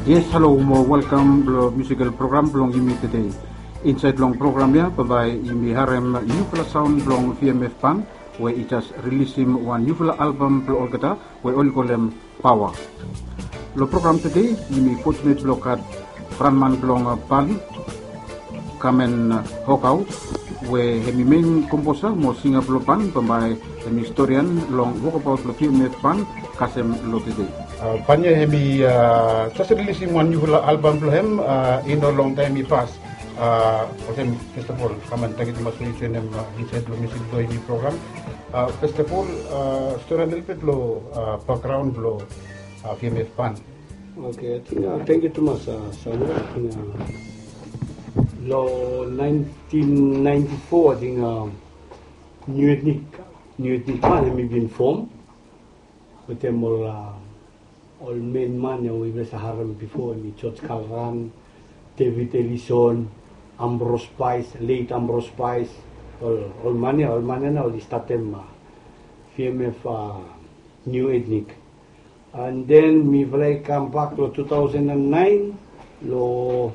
Yes, hello, more welcome to musical program belong imi today. Inside long program ya, by imi harem new sound belong VMF Pan, where it has released him one new album belong kita, where all call them Power. Lo program today, imi fortunate blokat Franman belong Pan, Kamen Hokau, where hemi main composer mo singa belong Pan, by hemi historian long walk about lo VMF Pan, kasem lo today. Panya hemi just releasing one new album belum in a long time he passed. First of all, kaman tadi masuk ini inside lo music do ini program. First of all, story a little bit lo background lo VMF Pan. Okay, I think thank you too much. Samuel, I think lo 1994 I think new ethnic pan hemi been formed. With them all main man yang we sa haram before ni George Calran, David Ellison, Ambrose Spice, late Ambrose Spice, all man na all start them VMF new ethnic. And then me vlei come back to 2009 lo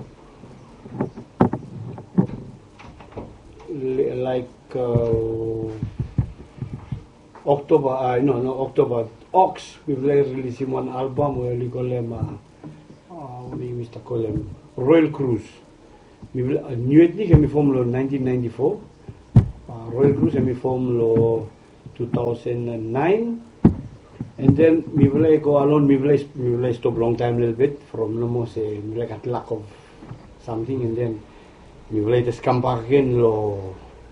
like October Ox, we will release one album where we call them Royal Cruise. We will new ethnic and we form lo 1994. Royal Cruise and we form lo 2009. And then we will go alone. We will stop long time a little bit from no more say we like at lack of something, and then we will just come back again lo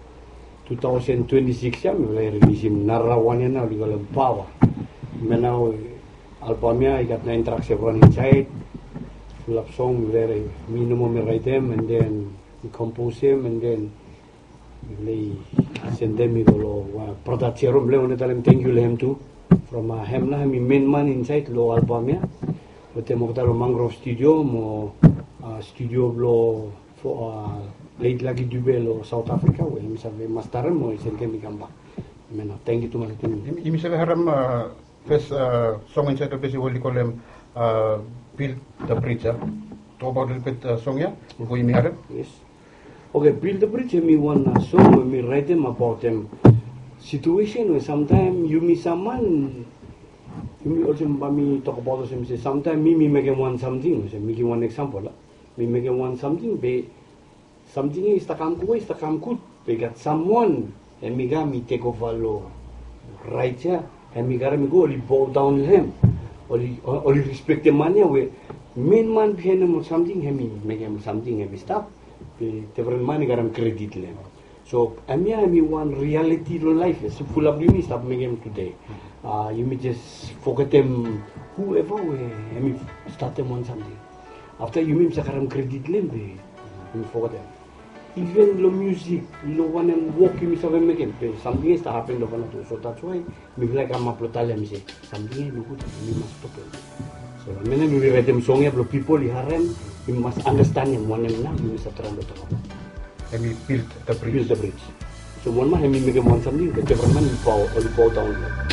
2026 ya. We will release him Narawan now we call him Power. Now albumnya I got 9 tracks everyone inside, full of song, very minimum write them and then we compose them and then we send them go product serum le one time thank you lehem too from hem lah mi main man inside lo albumnya with them of Mangrove Studio mo studio lo for late lagi Dubelo South Africa we misalnya masteran mo send kami gamba. Thank you too much. Imi sa haram first song inside the basic what we call them Build the Bridge. Talk about a little bit song ya before you hear it. Yes. Okay, Build the Bridge me one song when we write them about them situation where sometimes you meet someone you also me talk about them say sometimes me making one something say making one example me making one something be something is takam good we got someone and me take over lo right ya. And we gotta go only bow down to him, only respect the money. We main man behind him or something, him make him something, him stop. The different money gotta credit him. So I mean one reality of life is full of dreams. Stop making him today. You may just forget them whoever we. I mean start them on something. After you may sakaram credit him, we forget them. Even the music, no one and walk you misalnya make it. Something is to happen lo kana too. So that's why me like I'm upload me say something is good. We must stop it. So when we write them song ya, people di harem, we must understand them. One and now we must try to talk. And we build the bridge. So one man we make one something, but everyone bow down.